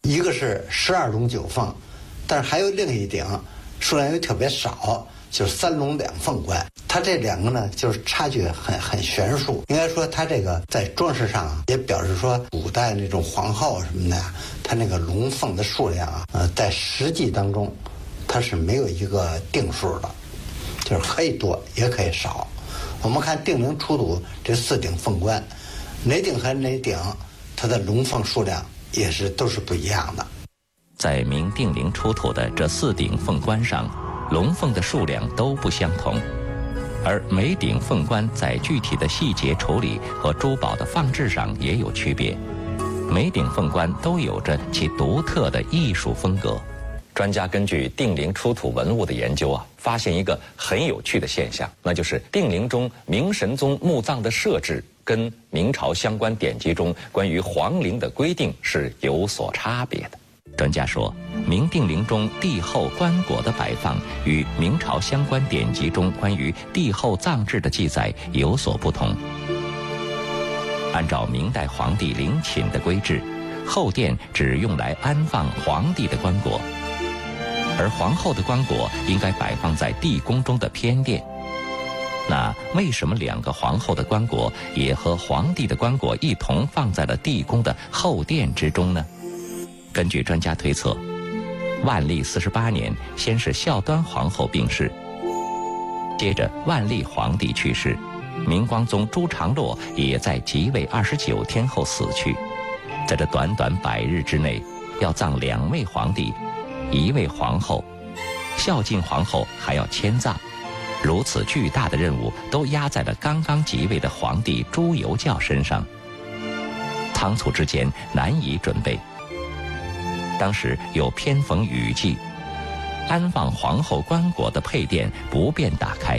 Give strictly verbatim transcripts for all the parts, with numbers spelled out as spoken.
一个是十二龙九凤，但是还有另一顶数量又特别少，就是三龙两凤冠。它这两个呢，就是差距很很悬殊。应该说，它这个在装饰上啊，也表示说古代那种皇后什么的，它那个龙凤的数量啊，呃，在实际当中，它是没有一个定数的，就是可以多也可以少。我们看定陵出土这四顶凤冠，哪顶和哪顶，它的龙凤数量也是都是不一样的。 在明定陵出土的这四顶凤冠上，龙凤的数量都不相同，而每顶凤冠在具体的细节处理和珠宝的放置上也有区别。每顶凤冠都有着其独特的艺术风格。专家根据定陵出土文物的研究啊，发现一个很有趣的现象，那就是定陵中明神宗墓葬的设置跟明朝相关典籍中关于皇陵的规定是有所差别的。专家说，明定陵中帝后棺椁的摆放与明朝相关典籍中关于帝后葬制的记载有所不同。按照明代皇帝陵寝的规制，后殿只用来安放皇帝的棺椁，而皇后的棺椁应该摆放在地宫中的偏殿。那为什么两个皇后的棺椁也和皇帝的棺椁一同放在了地宫的后殿之中呢？根据专家推测，万历四十八年，先是孝端皇后病逝，接着万历皇帝去世，明光宗朱常洛也在即位二十九天后死去。在这短短百日之内，要葬两位皇帝，一位皇后，孝敬皇后还要迁葬，如此巨大的任务都压在了刚刚即位的皇帝朱由校身上，仓促之间难以准备。当时有偏逢雨季，安放皇后棺椁的配殿不便打开，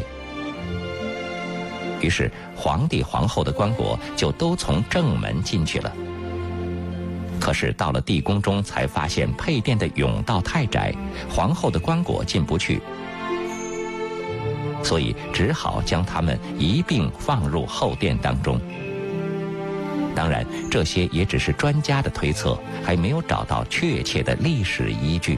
于是皇帝皇后的棺椁就都从正门进去了。可是到了地宫中，才发现配殿的甬道太窄，皇后的棺椁进不去，所以只好将它们一并放入后殿当中。当然，这些也只是专家的推测，还没有找到确切的历史依据。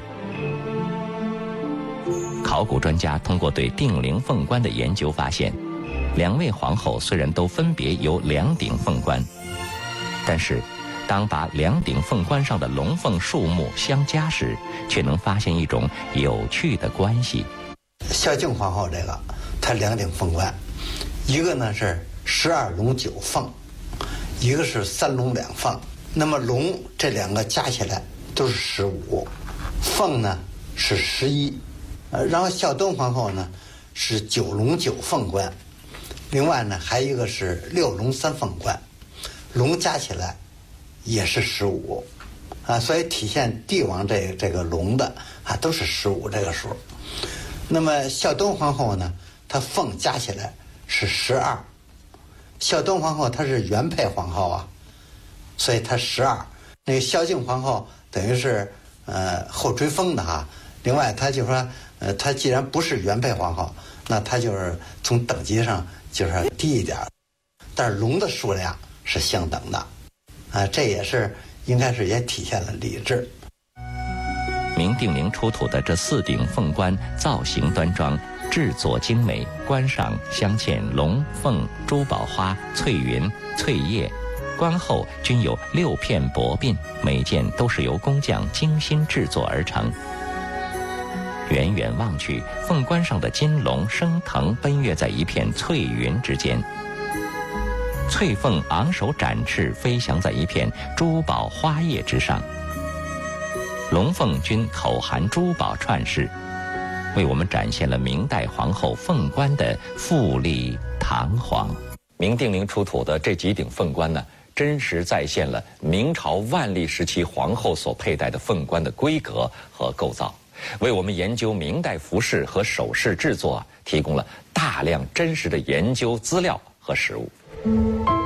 考古专家通过对定陵凤冠的研究发现，两位皇后虽然都分别有两顶凤冠，但是当把两顶凤冠上的龙凤数目相加时，却能发现一种有趣的关系。 孝敬皇后这个，她两顶凤冠，一个呢是十二龙九凤，一个是三龙两凤。那么龙这两个加起来都是十五，凤呢是十一。呃，然后孝敦皇后呢是九龙九凤冠，另外呢还有一个是六龙三凤冠，龙加起来也是十五，啊，所以体现帝王这这个龙的啊都是十五这个数。那么孝敦皇后呢，她凤加起来是十二。孝敦皇后她是原配皇后啊，所以她十二。那个孝敬皇后等于是呃后追封的哈。另外，她就说呃她既然不是原配皇后，那她就是从等级上就是低一点，但是龙的数量是相等的，啊，这也是应该是也体现了礼制。 明定陵出土的这四顶凤冠造型端庄，制作精美，冠上镶嵌龙凤、珠宝花、翠云、翠叶，冠后均有六片薄鬓，每件都是由工匠精心制作而成。远远望去，凤冠上的金龙升腾奔跃在一片翠云之间，翠凤昂首展翅，飞翔在一片珠宝花叶之上。龙凤均口含珠宝串饰，为我们展现了明代皇后凤冠的富丽堂皇。明定陵出土的这几顶凤冠呢，真实再现了明朝万历时期皇后所佩戴的凤冠的规格和构造，为我们研究明代服饰和首饰制作提供了大量真实的研究资料和实物。